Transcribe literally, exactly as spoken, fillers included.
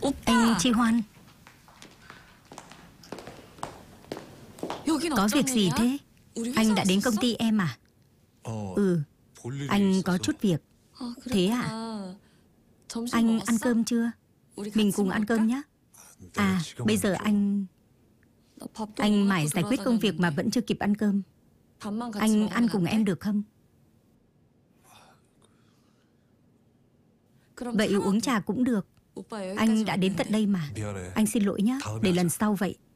Anh Chi Hoan, có việc gì thế? Anh đã đến công ty em à? Ừ, anh có chút việc. Thế à? Anh ăn cơm chưa? Mình cùng ăn cơm nhé. À, bây giờ anh... Anh mải giải quyết công việc mà vẫn chưa kịp ăn cơm. Anh ăn cùng em được không? Vậy uống trà cũng được. Anh đã đến tận đây mà. Anh xin lỗi nhé, để lần sau vậy.